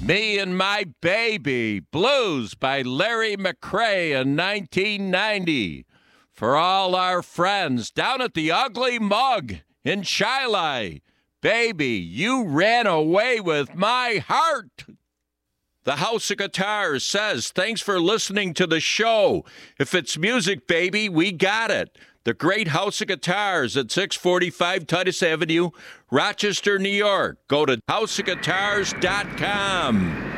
Me and My Baby, Blues by Larry McCray in 1990. For all our friends down at the Ugly Mug in Shiloh, baby, you ran away with my heart. The House of Guitars says, thanks for listening to the show. If it's music, baby, we got it. The Great House of Guitars at 645 Titus Avenue, Rochester, New York. Go to houseofguitars.com.